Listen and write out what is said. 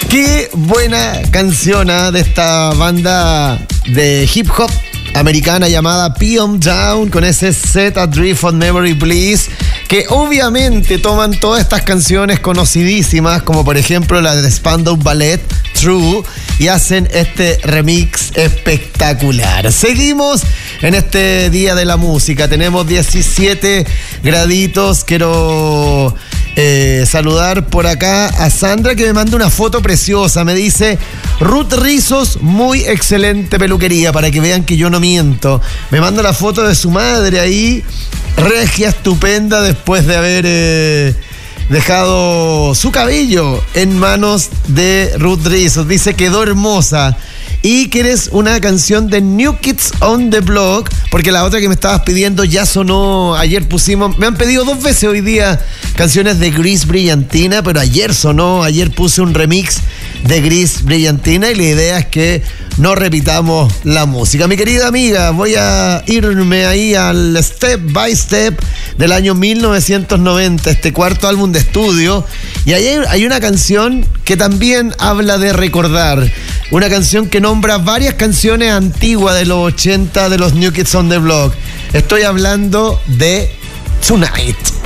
Qué buena canción de esta banda de hip hop americana llamada P.M. Down, con ese Set Adrift on Memory Bliss, que obviamente toman todas estas canciones conocidísimas, como por ejemplo la de Spandau Ballet, True, y hacen este remix espectacular. Seguimos en este Día de la Música, tenemos 17 graditos. Quiero saludar por acá a Sandra, que me manda una foto preciosa. Me dice: Ruth Rizos, muy excelente peluquería, para que vean que yo no miento. Me manda la foto de su madre ahí, regia, estupenda, después de haber dejado su cabello en manos de Ruth Rizos. Dice: quedó hermosa. Y quieres una canción de New Kids on the Block, porque la otra que me estabas pidiendo ya sonó. Ayer pusimos, me han pedido 2 veces hoy día canciones de Gris Brillantina, pero ayer sonó, ayer puse un remix de Gris Brillantina, y la idea es que no repitamos la música. Mi querida amiga, voy a irme ahí al Step by Step del año 1990, este cuarto álbum de estudio, y ahí hay una canción que también habla de recordar, una canción que nombra varias canciones antiguas de los 80 de los New Kids on the Block. Estoy hablando de Tonight.